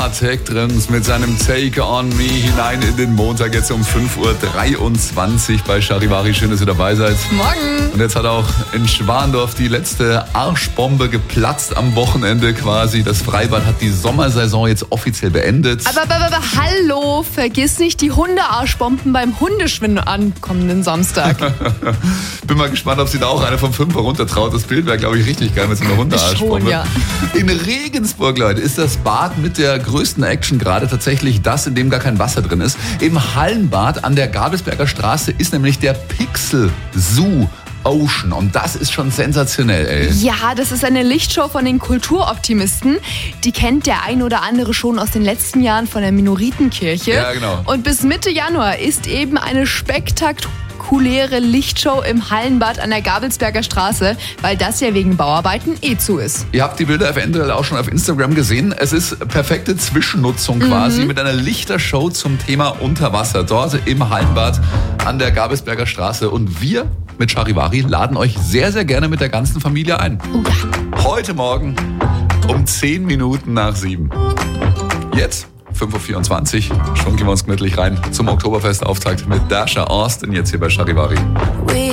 Patek drin mit seinem Take on Me hinein in den Montag, jetzt um 5.23 Uhr bei Charivari. Schön, dass ihr dabei seid. Morgen. Und jetzt hat auch in Schwandorf die letzte Arschbombe geplatzt am Wochenende quasi. Das Freibad hat die Sommersaison jetzt offiziell beendet. Aber hallo, vergiss nicht die Hundearschbomben beim Hundeschwimmen an kommenden Samstag. Bin mal gespannt, ob sie da auch eine vom Fünfer runtertraut. Das Bild wäre, glaube ich, richtig geil mit so einer Hundearschbombe. Schon, ja. In Regensburg, Leute, ist das Bad mit der größten Action gerade tatsächlich das, in dem gar kein Wasser drin ist. Im Hallenbad an der Gabelsberger Straße ist nämlich der Pixel Zoo Ocean. Und das ist schon sensationell, ey. Ja, das ist eine Lichtshow von den Kulturoptimisten. Die kennt der ein oder andere schon aus den letzten Jahren von der Minoritenkirche. Ja, genau. Und bis Mitte Januar ist eben eine spektakuläre Lichtshow im Hallenbad an der Gabelsberger Straße, weil das ja wegen Bauarbeiten zu ist. Ihr habt die Bilder eventuell auch schon auf Instagram gesehen. Es ist perfekte Zwischennutzung quasi mit einer Lichtershow zum Thema Unterwasser. Dort im Hallenbad an der Gabelsberger Straße. Und wir mit Charivari laden euch sehr, sehr gerne mit der ganzen Familie ein. Heute Morgen um 10 Minuten nach 7. Jetzt 5.24 Uhr. Schon gehen wir uns gemütlich rein zum Oktoberfestauftakt mit Dasha Austin jetzt hier bei Charivari.